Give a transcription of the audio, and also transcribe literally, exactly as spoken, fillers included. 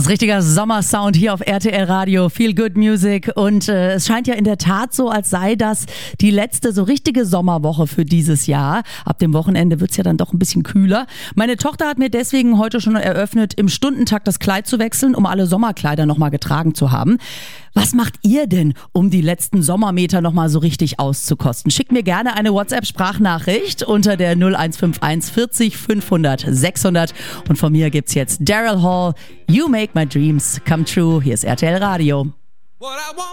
richtiger Sommersound hier auf R T L Radio, Feel Good Music, und äh, es scheint ja in der Tat so, als sei das die letzte so richtige Sommerwoche für dieses Jahr. Ab dem Wochenende wird's ja dann doch ein bisschen kühler. Meine Tochter hat mir deswegen heute schon eröffnet, im Stundentakt das Kleid zu wechseln, um alle Sommerkleider nochmal getragen zu haben. Was macht ihr denn, um die letzten Sommermeter nochmal so richtig auszukosten? Schickt mir gerne eine WhatsApp-Sprachnachricht unter der null eins fünf eins vierzig fünfhundert sechshundert. Und von mir gibt's jetzt Daryl Hall, You Make My Dreams Come True. Hier ist R T L Radio.